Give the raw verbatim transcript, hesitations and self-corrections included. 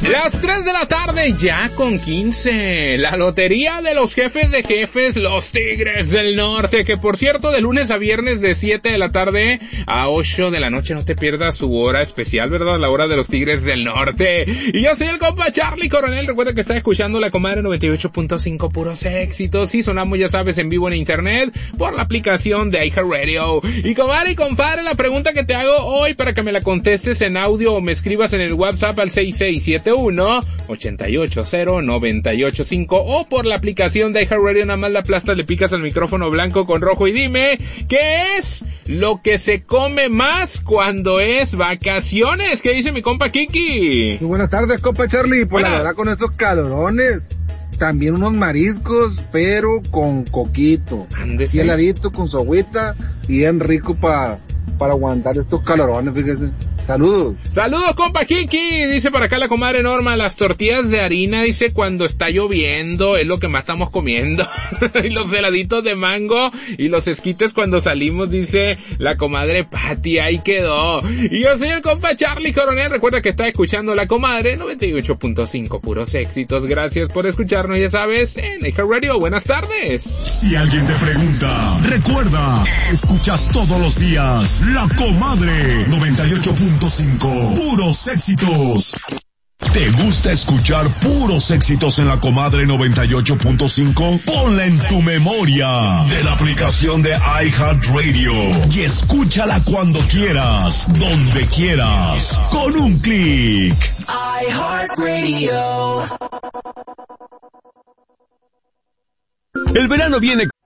Las tres de la tarde ya con quince. La lotería de los jefes de jefes, los Tigres del Norte, que por cierto de lunes a viernes de siete de la tarde a ocho de la noche, no te pierdas su hora especial, ¿verdad? La hora de los Tigres del Norte. Y yo soy el compa Charlie Coronel. Recuerda que está escuchando La Comadre noventa y ocho punto cinco, puros éxitos. Y sonamos, ya sabes, en vivo en internet por la aplicación de iHeartRadio. Y comadre y compadre, la pregunta que te hago hoy para que me la contestes en audio o me escribas en el WhatsApp al seis seis siete uno, ocho ocho cero, nueve ocho cinco o por la aplicación de iHeartRadio, nada más la aplastas, le picas al micrófono blanco con rojo y dime, ¿qué es lo que se come más cuando es vacaciones? ¿Qué dice mi compa Kiki? Muy buenas tardes, compa Charlie. Pues la verdad, con estos calorones, también unos mariscos, pero con coquito. Ándese. Y heladito con su agüita, bien rico para para aguantar estos calorones, fíjese. Saludos. Saludos, compa Kiki. Dice para acá la comadre Norma, las tortillas de harina, dice, cuando está lloviendo, es lo que más estamos comiendo. Y los heladitos de mango y los esquites cuando salimos, dice la comadre Pati, ahí quedó. Y yo soy el compa Charlie Coronel. Recuerda que está escuchando la comadre noventa y ocho punto cinco, puros éxitos. Gracias por escucharnos, ya sabes, en iHeartRadio. Buenas tardes. Si alguien te pregunta, recuerda, escuchas todos los días La Comadre noventa y ocho punto cinco, puros éxitos. ¿Te gusta escuchar puros éxitos en La Comadre noventa y ocho punto cinco? Ponla en tu memoria de la aplicación de iHeartRadio y escúchala cuando quieras, donde quieras, con un clic. iHeartRadio. El verano viene